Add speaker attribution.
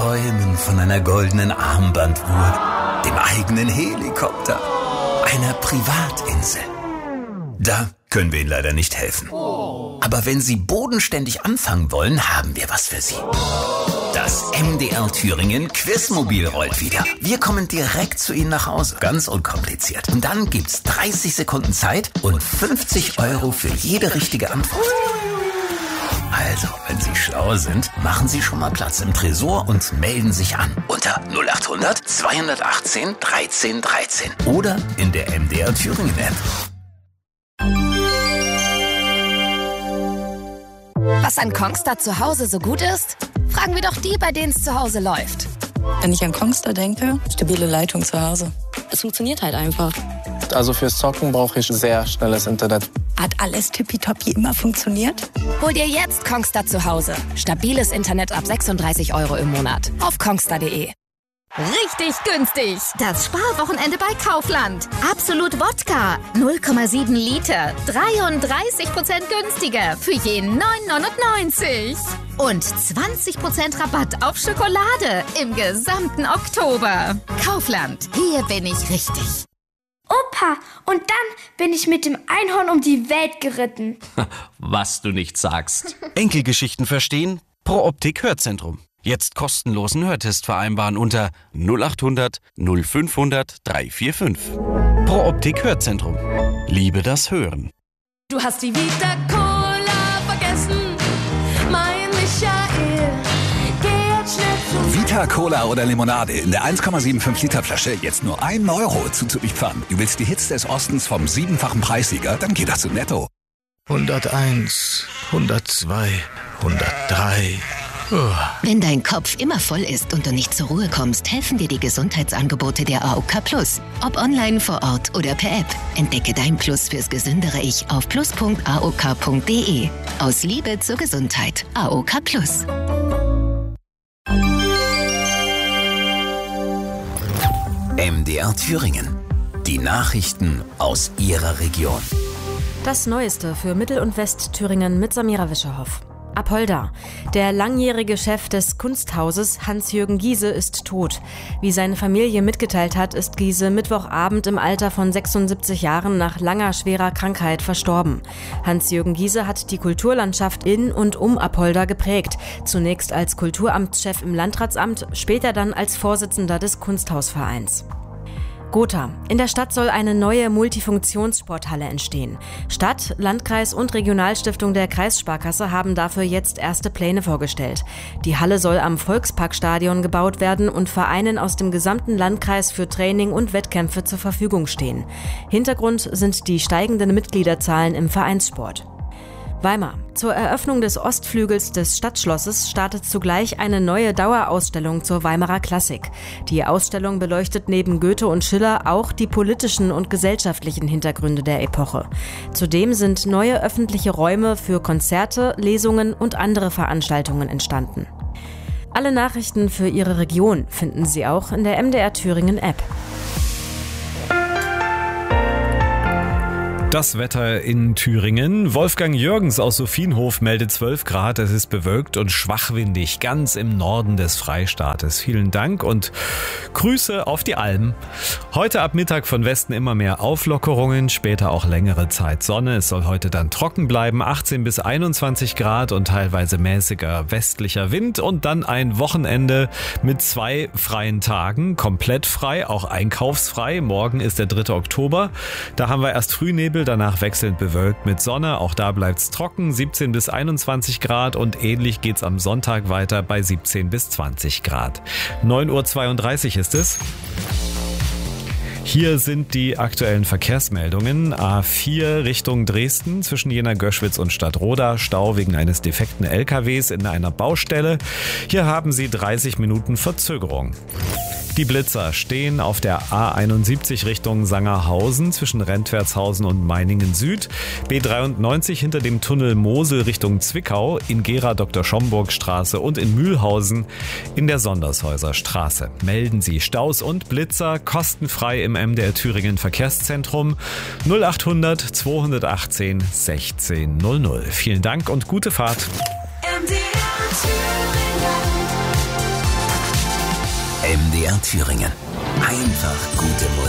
Speaker 1: träumen von einer goldenen Armbanduhr, dem eigenen Helikopter, einer Privatinsel. Da können wir Ihnen leider nicht helfen. Aber wenn Sie bodenständig anfangen wollen, haben wir was für Sie. Das MDR Thüringen Quizmobil rollt wieder. Wir kommen direkt zu Ihnen nach Hause. Ganz unkompliziert. Und dann gibt's 30 Sekunden Zeit und 50 € für jede richtige Antwort. Also, wenn Sie schlau sind, machen Sie schon mal Platz im Tresor und melden sich an. Unter 0800 218 13 13. Oder in der MDR Thüringen App.
Speaker 2: Was an Kongstar zu Hause so gut ist? Fragen wir doch die, bei denen es zu Hause läuft.
Speaker 3: Wenn ich an Kongstar denke, stabile Leitung zu Hause. Es funktioniert halt einfach.
Speaker 4: Also fürs Zocken brauche ich sehr schnelles Internet.
Speaker 3: Hat alles tippitoppi immer funktioniert?
Speaker 2: Hol dir jetzt Kongstar zu Hause. Stabiles Internet ab 36 € im Monat. Auf kongstar.de.
Speaker 5: Richtig günstig. Das Sparwochenende bei Kaufland. Absolut Wodka. 0,7 Liter. 33% günstiger. Für jeden 9,99. Und 20% Rabatt auf Schokolade im gesamten Oktober. Kaufland. Hier bin ich richtig.
Speaker 6: Opa, und dann bin ich mit dem Einhorn um die Welt geritten.
Speaker 7: Was du nicht sagst.
Speaker 8: Enkelgeschichten verstehen? Pro Optik Hörzentrum. Jetzt kostenlosen Hörtest vereinbaren unter 0800 0500 345. Pro Optik Hörzentrum. Liebe das Hören.
Speaker 9: Du hast die Vita-Cola vergessen, mein Michael. Geh jetzt schnell zu
Speaker 1: Vita, Cola oder Limonade in der 1,75 Liter Flasche jetzt nur 1 € zuzüglich Pfand. Du willst die Hits des Ostens vom 7-fachen Preissieger? Dann geht das zu Netto.
Speaker 10: 101, 102, 103...
Speaker 11: Wenn dein Kopf immer voll ist und du nicht zur Ruhe kommst, helfen dir die Gesundheitsangebote der AOK Plus. Ob online, vor Ort oder per App. Entdecke dein Plus fürs gesündere Ich auf plus.aok.de. Aus Liebe zur Gesundheit. AOK Plus.
Speaker 1: MDR Thüringen. Die Nachrichten aus Ihrer Region.
Speaker 12: Das Neueste für Mittel- und Westthüringen mit Samira Wischerhoff. Apolda. Der langjährige Chef des Kunsthauses Hans-Jürgen Giese ist tot. Wie seine Familie mitgeteilt hat, ist Giese Mittwochabend im Alter von 76 Jahren nach langer, schwerer Krankheit verstorben. Hans-Jürgen Giese hat die Kulturlandschaft in und um Apolda geprägt. Zunächst als Kulturamtschef im Landratsamt, später dann als Vorsitzender des Kunsthausvereins. Gotha. In der Stadt soll eine neue Multifunktionssporthalle entstehen. Stadt, Landkreis und Regionalstiftung der Kreissparkasse haben dafür jetzt erste Pläne vorgestellt. Die Halle soll am Volksparkstadion gebaut werden und Vereinen aus dem gesamten Landkreis für Training und Wettkämpfe zur Verfügung stehen. Hintergrund sind die steigenden Mitgliederzahlen im Vereinssport. Weimar. Zur Eröffnung des Ostflügels des Stadtschlosses startet zugleich eine neue Dauerausstellung zur Weimarer Klassik. Die Ausstellung beleuchtet neben Goethe und Schiller auch die politischen und gesellschaftlichen Hintergründe der Epoche. Zudem sind neue öffentliche Räume für Konzerte, Lesungen und andere Veranstaltungen entstanden. Alle Nachrichten für Ihre Region finden Sie auch in der MDR Thüringen App.
Speaker 13: Das Wetter in Thüringen. Wolfgang Jürgens aus Sophienhof meldet 12 Grad. Es ist bewölkt und schwachwindig, ganz im Norden des Freistaates. Vielen Dank und Grüße auf die Alm. Heute ab Mittag von Westen immer mehr Auflockerungen, später auch längere Zeit Sonne. Es soll heute dann trocken bleiben, 18 bis 21 Grad und teilweise mäßiger westlicher Wind. Und dann ein Wochenende mit 2 freien Tagen, komplett frei, auch einkaufsfrei. Morgen ist der 3. Oktober. Da haben wir erst Frühnebel, danach wechselnd bewölkt mit Sonne. Auch da bleibt's trocken, 17 bis 21 Grad und ähnlich geht's am Sonntag weiter bei 17 bis 20 Grad. 9:32 Uhr ist es. Hier sind die aktuellen Verkehrsmeldungen. A4 Richtung Dresden zwischen Jena-Göschwitz und Stadtroda. Stau wegen eines defekten LKWs in einer Baustelle. Hier haben Sie 30 Minuten Verzögerung. Die Blitzer stehen auf der A71 Richtung Sangerhausen zwischen Rentwertshausen und Meiningen Süd, B93 hinter dem Tunnel Mosel Richtung Zwickau, in Gera-Dr.-Schomburg-Straße und in Mühlhausen in der Sondershäuser Straße. Melden Sie Staus und Blitzer kostenfrei im MDR Thüringen Verkehrszentrum 0800 218 1600. Vielen Dank und gute Fahrt.
Speaker 9: MDR Thüringen.
Speaker 1: MDR Thüringen. Einfach gute Musik.